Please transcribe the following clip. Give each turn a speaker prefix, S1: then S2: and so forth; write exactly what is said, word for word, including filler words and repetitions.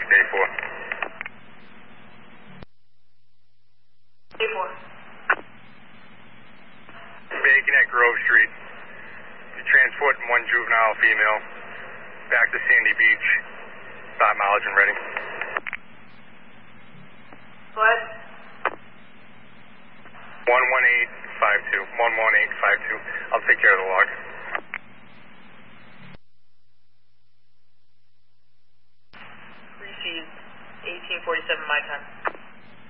S1: Day four.
S2: Day four.
S1: Bacon at Grove Street. You're transporting one juvenile female back to Sandy Beach. Five mileage and ready.
S2: What?
S1: one one eight five two. one one eight five two. I'll take care of the log.